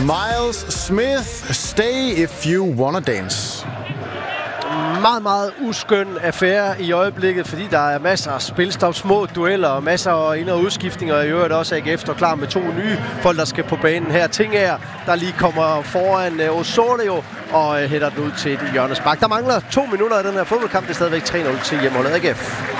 Miles Smith, Stay If You Wanna Dance. Meget, meget uskøn affære i øjeblikket, fordi der er masser af spilstop, små dueller og masser af ind- og udskiftninger, og i øvrigt også AGF står klar med 2 nye folk, der skal på banen her. Tingager, der lige kommer foran Osorio og hætter den ud til et hjørnespark. Der mangler 2 minutter af den her fodboldkamp. Det er stadigvæk 3-0 til hjemmeholdet AGF.